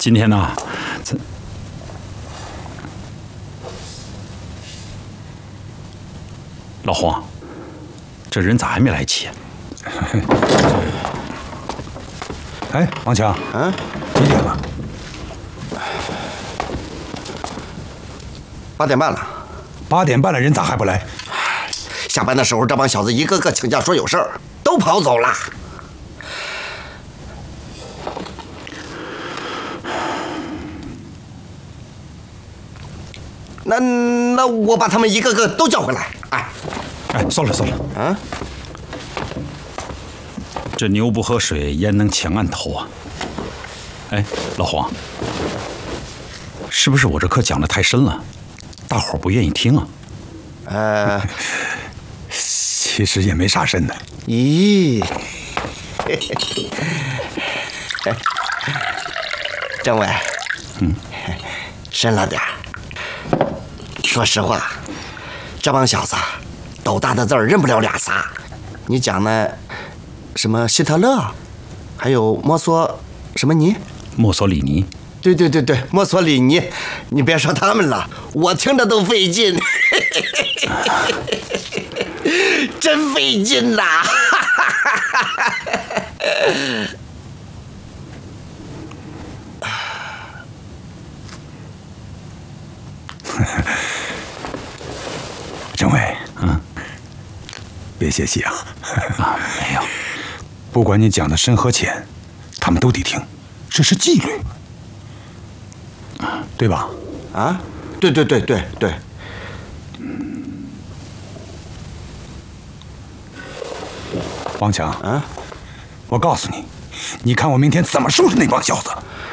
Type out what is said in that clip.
今天呢，老黄，这人咋还没来齐？ 哎，王强，几点了 ？8点半了。 8点半了，人咋还不来？ 下班的时候，这帮小子一个个请假说有事儿，都跑走了。那我把他们一个个都叫回来。哎， 算了。 啊， 这牛不喝水，焉能抢案头啊？哎，老黄，是不是我这课讲得太深了，大伙儿不愿意听啊？ 其实也没啥深的。 咦，政委，深了点儿。说实话，这帮小子斗大的字儿认不了俩仨。你讲呢，什么希特勒，还有墨索什么尼？ 墨索里尼。 对，墨索里尼。你别说他们了，我听着都费劲，真费劲呐！ 政委，别泄气啊！ 没有， 不管你讲的深和浅，他们都得听，这是纪律，对吧？ 啊，对。 王强，我告诉你，你看我明天怎么收拾那帮小子！